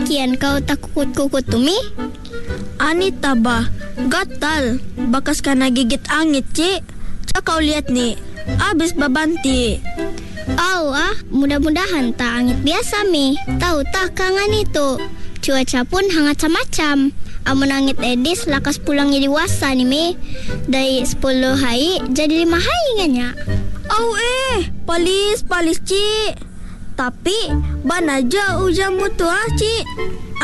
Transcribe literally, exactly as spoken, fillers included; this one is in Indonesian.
kian kau tak kukut-kukut tumi? Anita ba? Gatal. Bakas ka nagigit angit, Ci. Cak kau lihat nih. Abis babanti. Oh ah, mudah-mudahan tak angit biasa mi. Tahu tak kangen itu. Cuaca pun hangat semacam. Amun angit edis lakas pulangnya dewasa nih mi. Dari sepuluh hari jadi lima hari nganya. Oh eh, palis palis Ci. Tapi ban aja hujan mutu ah, Ci.